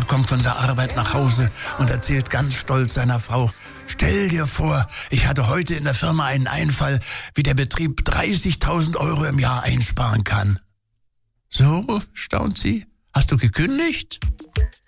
kommt von der Arbeit nach Hause und erzählt ganz stolz seiner Frau: Stell dir vor, ich hatte heute in der Firma einen Einfall, wie der Betrieb 30.000 Euro im Jahr einsparen kann. So, staunt sie. Hast du gekündigt?